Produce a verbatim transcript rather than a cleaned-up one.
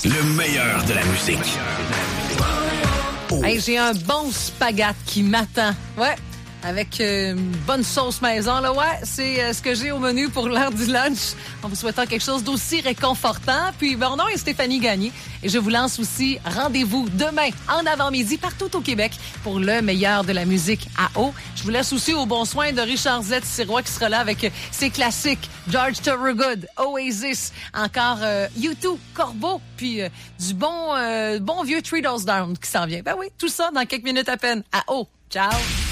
Le meilleur de la musique. Oh. Hey, j'ai un bon spaghette qui m'attend. Ouais. Avec euh, une bonne sauce maison, là, ouais, c'est euh, ce que j'ai au menu pour l'heure du lunch. En vous souhaitant quelque chose d'aussi réconfortant. Puis, mon nom est Stéphanie Gagné et je vous lance aussi rendez-vous demain en avant-midi partout au Québec pour le meilleur de la musique à eau. Je vous laisse aussi au bon soin de Richard Z. Sirois qui sera là avec ses classiques George Thorogood, Oasis, encore euh, U deux, Corbeau, puis euh, du bon, euh, bon vieux Three Doors Down qui s'en vient. Ben oui, tout ça dans quelques minutes à peine à eau. Ciao!